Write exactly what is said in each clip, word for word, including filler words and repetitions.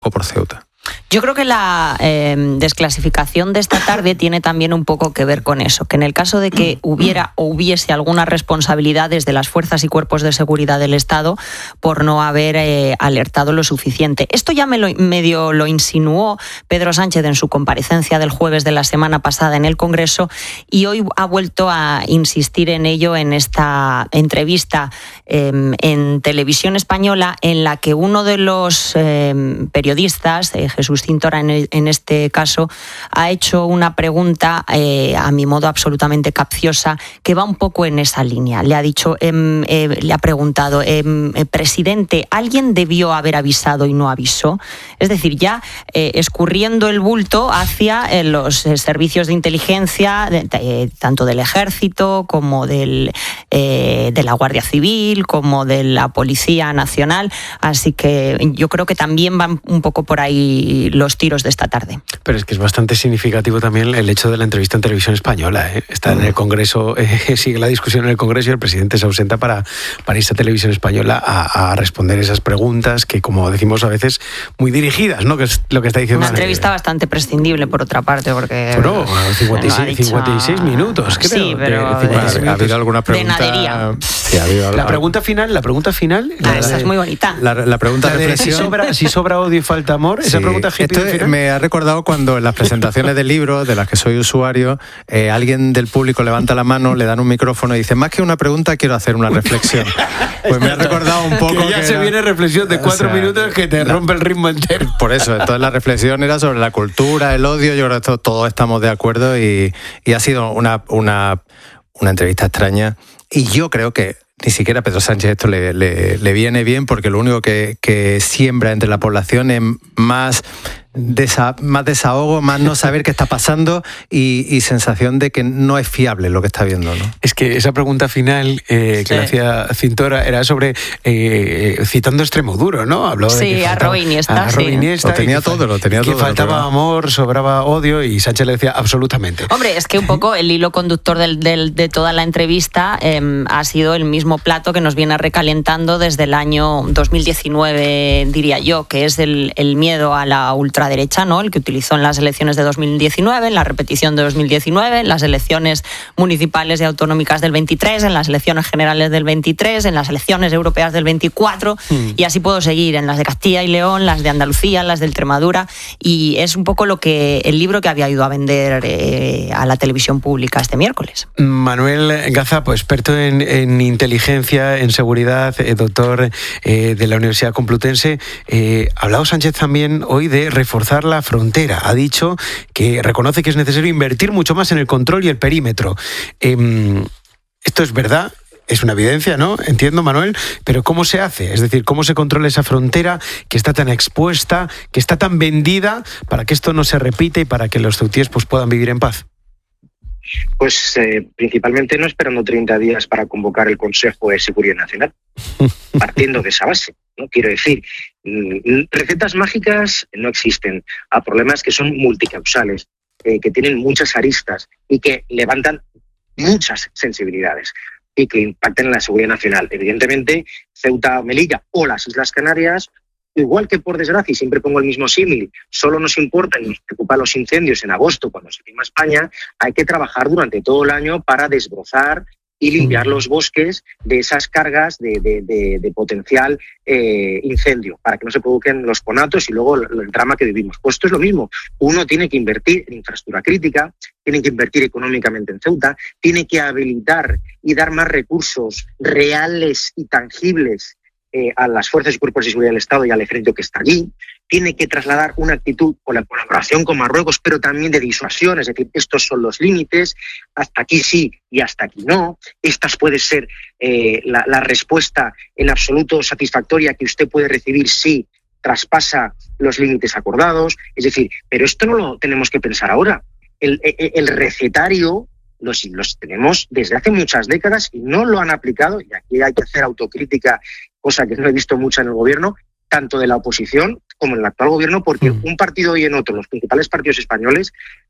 poco por Ceuta. Yo creo que la eh, desclasificación de esta tarde tiene también un poco que ver con eso, que en el caso de que hubiera o hubiese algunas responsabilidades de las fuerzas y cuerpos de seguridad del Estado por no haber eh, alertado lo suficiente. Esto ya me lo, medio lo insinuó Pedro Sánchez en su comparecencia del jueves de la semana pasada en el Congreso y hoy ha vuelto a insistir en ello en esta entrevista eh, en Televisión Española, en la que uno de los eh, periodistas, eh, Jesús Cintora en, el, en este caso, ha hecho una pregunta eh, a mi modo absolutamente capciosa que va un poco en esa línea. Le ha dicho, eh, eh, le ha preguntado, eh, eh, presidente, ¿alguien debió haber avisado y no avisó? Es decir, ya eh, escurriendo el bulto hacia eh, los eh, servicios de inteligencia, de, de, tanto del Ejército como del, eh, de la Guardia Civil, como de la Policía Nacional. Así que yo creo que también van un poco por ahí los tiros de esta tarde. Pero es que es bastante significativo también el hecho de la entrevista en Televisión Española, ¿eh? Está en el Congreso, eh, sigue la discusión en el Congreso y el presidente se ausenta para, para irse a Televisión Española a, a responder esas preguntas que, como decimos a veces, muy dirigidas, ¿no? Que es lo que está diciendo. Una entrevista eh, bastante prescindible, por otra parte, porque... Bueno, cincuenta y seis, dicho... cincuenta y seis minutos, creo. Sí, pero... De, de, de, ¿Ha habido alguna pregunta? De nadería. Sí, ha habido la pregunta final, la pregunta final... Ah, la, esa es muy bonita. La, la pregunta la de reflexión... Si sobra, si sobra odio y falta amor, esa sí. pregunta Esto me ha recordado cuando en las presentaciones de libros de las que soy usuario, eh, alguien del público levanta la mano, le dan un micrófono y dice, más que una pregunta, quiero hacer una reflexión. Pues me ha recordado un poco que ya que se era... viene reflexión de cuatro o sea, minutos que te la... rompe el ritmo entero. Por eso, entonces la reflexión era sobre la cultura, el odio. Yo creo que todos estamos de acuerdo y, y ha sido una, una, una entrevista extraña y yo creo que ni siquiera a Pedro Sánchez esto le, le, le viene bien, porque lo único que, que siembra entre la población es más, desa, más desahogo, más no saber qué está pasando y, y sensación de que no es fiable lo que está viendo, ¿no? Es que esa pregunta final eh, que sí. le hacía Cintora era sobre, eh, citando Extremoduro, ¿no? Habló sí, de que a Rob Iniesta. A Rob Iniesta, sí. Lo tenía todo, lo tenía que todo. Que faltaba amor, sobraba odio y Sánchez le decía absolutamente. Hombre, es que un poco el hilo conductor del, del, de toda la entrevista eh, ha sido el mismo plato que nos viene recalentando desde el año dos mil diecinueve, diría yo, que es el, el miedo a la ultraderecha, ¿no? El que utilizó en las elecciones de dos mil diecinueve, en la repetición de dos mil diecinueve, en las elecciones municipales y autonómicas del veintitrés, en las elecciones generales del veintitrés, en las elecciones europeas del veinticuatro, mm. y así puedo seguir, en las de Castilla y León, las de Andalucía, las de Extremadura, y es un poco lo que el libro que había ido a vender eh, a la televisión pública este miércoles. Manuel Gazapo, experto en, en inteligencia, en seguridad, eh, doctor eh, de la Universidad Complutense. Eh, ha hablado Sánchez también hoy de reforzar la frontera. Ha dicho que reconoce que es necesario invertir mucho más en el control y el perímetro. Eh, esto es verdad. Es una evidencia, ¿no? Entiendo, Manuel, pero ¿cómo se hace? Es decir, ¿cómo se controla esa frontera que está tan expuesta, que está tan vendida, para que esto no se repita y para que los ceutíes pues, puedan vivir en paz? Pues eh, principalmente no esperando treinta días para convocar el Consejo de Seguridad Nacional, partiendo de esa base, ¿no? Quiero decir, recetas mágicas no existen a problemas que son multicausales, eh, que tienen muchas aristas y que levantan muchas sensibilidades y que impactan en la seguridad nacional. Evidentemente, Ceuta, Melilla o las Islas Canarias, igual que por desgracia, y siempre pongo el mismo símil, solo nos importan y nos preocupan los incendios en agosto cuando se quema España, hay que trabajar durante todo el año para desbrozar y limpiar los bosques de esas cargas de, de, de, de potencial eh, incendio, para que no se provoquen los conatos y luego el, el drama que vivimos. Pues esto es lo mismo. Uno tiene que invertir en infraestructura crítica, tiene que invertir económicamente en Ceuta, tiene que habilitar y dar más recursos reales y tangibles Eh, a las fuerzas y cuerpos de seguridad del Estado y al ejército que está allí, tiene que trasladar una actitud con la colaboración con Marruecos, pero también de disuasión, es decir, estos son los límites, hasta aquí sí y hasta aquí no, estas puede ser eh, la, la respuesta en absoluto satisfactoria que usted puede recibir si traspasa los límites acordados, es decir, pero esto no lo tenemos que pensar ahora, el, el, el recetario Los, los tenemos desde hace muchas décadas y no lo han aplicado, y aquí hay que hacer autocrítica, cosa que no he visto mucha en el gobierno, tanto de la oposición como en el actual gobierno, porque mm. un partido y en otro, los principales partidos españoles,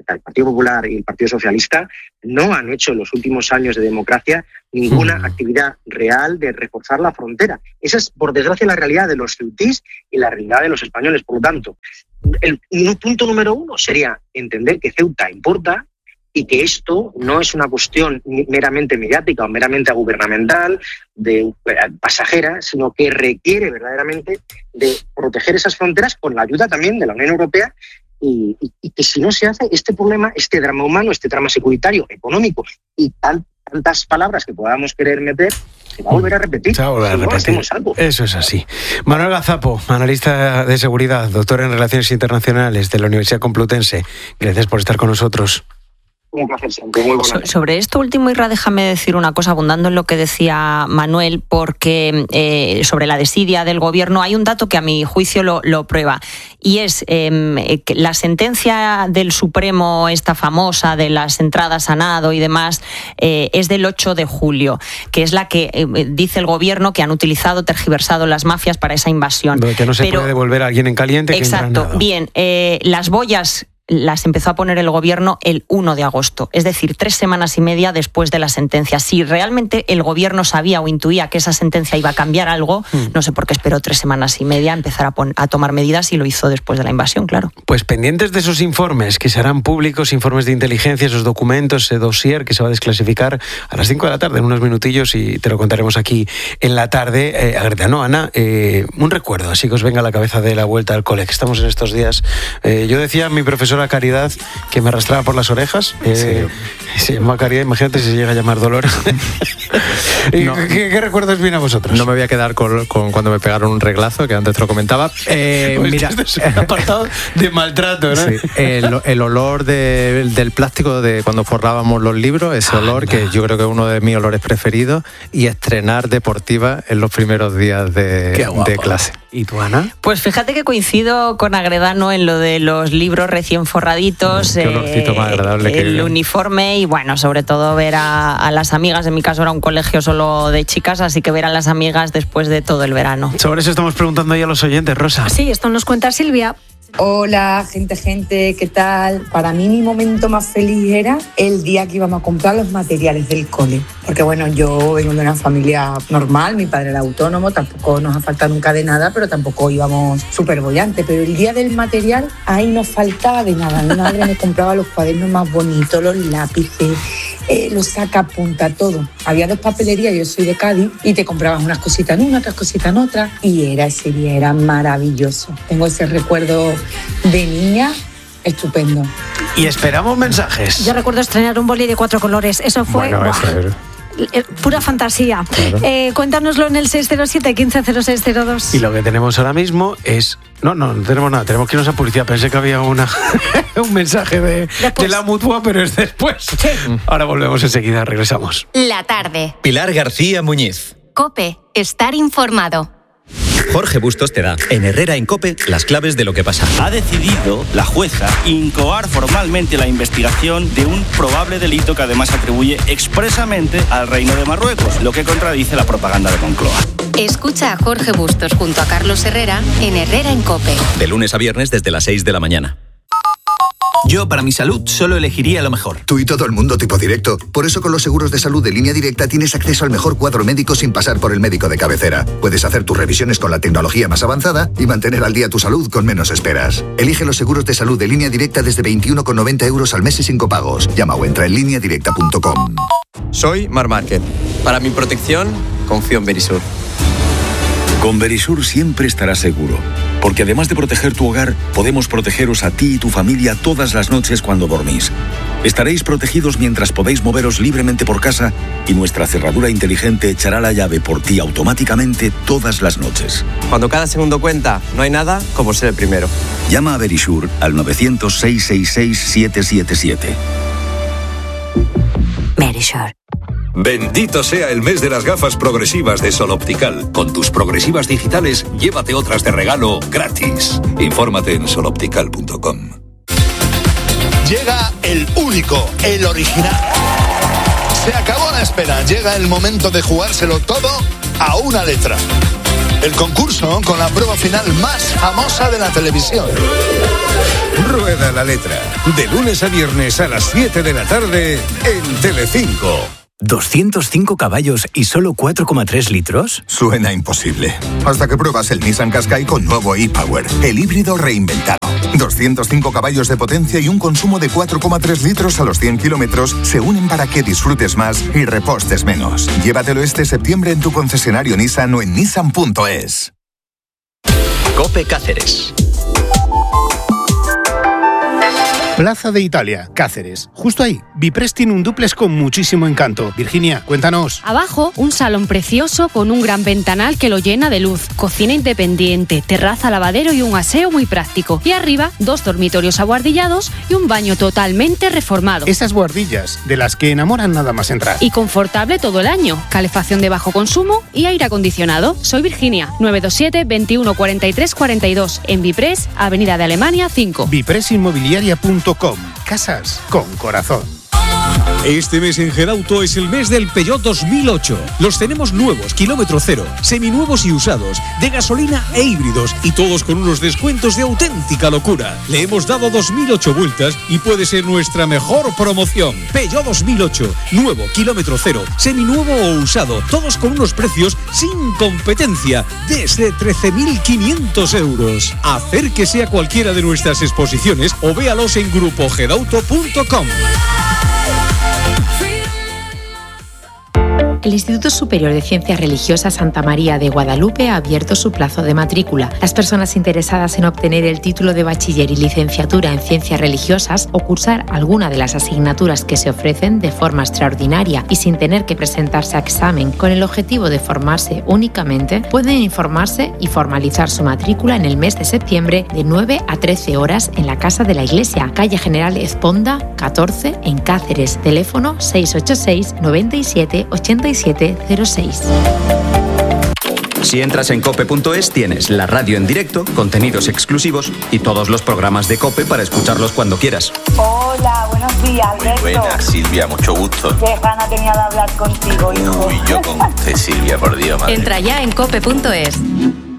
el Partido Popular y el Partido Socialista, no han hecho en los últimos años de democracia ninguna mm. actividad real de reforzar la frontera. Esa es, por desgracia, la realidad de los ceutís y la realidad de los españoles. Por lo tanto, el, el punto número uno sería entender que Ceuta importa y que esto no es una cuestión meramente mediática o meramente gubernamental, de pasajera, sino que requiere verdaderamente de proteger esas fronteras con la ayuda también de la Unión Europea y, y, y que si no se hace, este problema, este drama humano, este drama securitario, económico y tal, tantas palabras que podamos querer meter, se va a volver a repetir. Se va a volver a repetir. No hacemos algo. Eso es así. Manuel Gazapo, analista de seguridad, doctor en Relaciones Internacionales de la Universidad Complutense. Gracias por estar con nosotros. Un placer siempre, muy buena. So, sobre esto último, Irra, déjame decir una cosa, abundando en lo que decía Manuel, porque eh, sobre la desidia del gobierno hay un dato que a mi juicio lo, lo prueba, y es eh, que la sentencia del Supremo, esta famosa de las entradas a nado y demás, eh, es del ocho de julio, que es la que eh, dice el gobierno que han utilizado, tergiversado las mafias para esa invasión. Pero que no se Pero, puede devolver a alguien en caliente. Exacto. Que Bien, eh, las boyas las empezó a poner el gobierno el uno de agosto, es decir, tres semanas y media después de la sentencia. Si realmente el gobierno sabía o intuía que esa sentencia iba a cambiar algo, mm. no sé por qué esperó tres semanas y media a empezar a, pon- a tomar medidas y lo hizo después de la invasión, claro. Pues pendientes de esos informes que serán públicos, informes de inteligencia, esos documentos, ese dossier que se va a desclasificar a las cinco de la tarde, en unos minutillos, y te lo contaremos aquí en la tarde. Eh, Agreda, no, Ana, eh, un recuerdo, así que os venga a la cabeza de la vuelta al cole, que estamos en estos días. Eh, yo decía a mi profesora Caridad que me arrastraba por las orejas. Eh, sí. Se llama Caridad, imagínate si se llega a llamar Dolores. No, ¿Qué, ¿Qué recuerdos viene a vosotros? No me voy a quedar con, con cuando me pegaron un reglazo, que antes te lo comentaba. Eh, pues mira, es un apartado de maltrato, ¿no? Sí, el, el olor de, del plástico de cuando forrábamos los libros, ese olor, Anda. que yo creo que es uno de mis olores preferidos, y estrenar Deportiva en los primeros días de, de clase. ¿Y tú, Ana? Pues fíjate que coincido con Agredano en lo de los libros recién forraditos, Qué olorcito eh, más agradable el que... uniforme y bueno, sobre todo ver a, a las amigas. En mi caso era un colegio solo de chicas, así que ver a las amigas después de todo el verano. Sobre eso estamos preguntando ahí a los oyentes, Rosa. Sí, esto nos cuenta Silvia. Hola, gente, gente, ¿qué tal? Para mí mi momento más feliz era el día que íbamos a comprar los materiales del cole. Porque bueno, yo vengo de una familia normal, mi padre era autónomo, tampoco nos ha faltado nunca de nada, pero tampoco íbamos súper bollantes. Pero el día del material, ahí nos faltaba de nada. Mi madre me compraba los cuadernos más bonitos, los lápices, eh, los sacapunta, todo. Había dos papelerías, yo soy de Cádiz, y te comprabas unas cositas en una, otras cositas en otra, y era ese día, era maravilloso. Tengo ese recuerdo de niña estupendo. Y esperamos mensajes. Yo recuerdo estrenar un boli de cuatro colores. Eso fue bueno, eso es... pura fantasía. Claro. Eh, cuéntanos en el seis cero siete, quince cero seis cero dos. Y lo que tenemos ahora mismo es... No, no, no tenemos nada. Tenemos que irnos a publicidad. Pensé que había una un mensaje de, de la Mutua, pero es después. Sí. Ahora volvemos enseguida. Regresamos. La tarde. Pilar García Muñiz. COPE. Estar informado. Jorge Bustos te da, en Herrera en COPE, las claves de lo que pasa. Ha decidido la jueza incoar formalmente la investigación de un probable delito que además atribuye expresamente al Reino de Marruecos, lo que contradice la propaganda de Moncloa. Escucha a Jorge Bustos junto a Carlos Herrera en Herrera en COPE. De lunes a viernes desde las seis de la mañana. Yo, para mi salud, solo elegiría lo mejor. Tú y todo el mundo tipo directo. Por eso con los seguros de salud de Línea Directa tienes acceso al mejor cuadro médico sin pasar por el médico de cabecera. Puedes hacer tus revisiones con la tecnología más avanzada y mantener al día tu salud con menos esperas. Elige los seguros de salud de Línea Directa desde veintiuno con noventa euros al mes y sin copagos. Llama o entra en línea directa punto com. Soy Mar Márquez. Para mi protección, confío en Verisur. Con Verisur siempre estarás seguro, porque además de proteger tu hogar, podemos protegeros a ti y tu familia todas las noches cuando dormís. Estaréis protegidos mientras podéis moveros libremente por casa y nuestra cerradura inteligente echará la llave por ti automáticamente todas las noches. Cuando cada segundo cuenta, no hay nada como ser el primero. Llama a Verisur al novecientos, seiscientos sesenta y seis, setecientos setenta y siete. Verisur. Bendito sea el mes de las gafas progresivas de Sol Optical. Con tus progresivas digitales, llévate otras de regalo gratis. Infórmate en sol optical punto com. Llega el único, el original. Se acabó la espera. Llega el momento de jugárselo todo a una letra. El concurso con la prueba final más famosa de la televisión. Rueda la letra. De lunes a viernes a las siete de la tarde en Telecinco. ¿doscientos cinco caballos y solo cuatro coma tres litros? Suena imposible. Hasta que pruebas el Nissan Qashqai con nuevo e-Power, el híbrido reinventado. doscientos cinco caballos de potencia y un consumo de cuatro coma tres litros a los cien kilómetros se unen para que disfrutes más y repostes menos. Llévatelo este septiembre en tu concesionario Nissan o en nissan punto es. COPE Cáceres. Plaza de Italia, Cáceres. Justo ahí, Biprés tiene un dúplex con muchísimo encanto. Virginia, cuéntanos. Abajo, un salón precioso con un gran ventanal que lo llena de luz, cocina independiente, terraza, lavadero y un aseo muy práctico. Y arriba, dos dormitorios abuhardillados y un baño totalmente reformado. Esas buhardillas, de las que enamoran nada más entrar. Y confortable todo el año, calefacción de bajo consumo y aire acondicionado. Soy Virginia, nueve dos siete, veintiuno cuarenta y tres cuarenta y dos, en Biprés, Avenida de Alemania cinco. Biprés Inmobiliaria punto com. Casas con corazón. Este mes en Gerauto es el mes del Peugeot dos mil ocho. Los tenemos nuevos, kilómetro cero, seminuevos y usados, de gasolina e híbridos, y todos con unos descuentos de auténtica locura. Le hemos dado dos mil ocho vueltas y puede ser nuestra mejor promoción. Peugeot dos mil ocho, nuevo, kilómetro cero, seminuevo o usado, todos con unos precios sin competencia, desde trece mil quinientos euros. Acérquese a cualquiera de nuestras exposiciones o véalos en grupo gerauto punto com. El Instituto Superior de Ciencias Religiosas Santa María de Guadalupe ha abierto su plazo de matrícula. Las personas interesadas en obtener el título de bachiller y licenciatura en Ciencias Religiosas o cursar alguna de las asignaturas que se ofrecen de forma extraordinaria y sin tener que presentarse a examen con el objetivo de formarse únicamente, pueden informarse y formalizar su matrícula en el mes de septiembre de nueve a trece horas en la Casa de la Iglesia, calle General Ezponda catorce en Cáceres. Teléfono seis ocho seis, noventa y siete, ochenta y siete cero seis. Si entras en cope punto es tienes la radio en directo, contenidos exclusivos y todos los programas de COPE para escucharlos cuando quieras. Hola, buenos días, Alberto. Muy buenas, Silvia, mucho gusto. Qué gana tenía de hablar contigo, hijo. Uy, yo con usted, Silvia, por Dios, madre. Entra ya en cope punto es.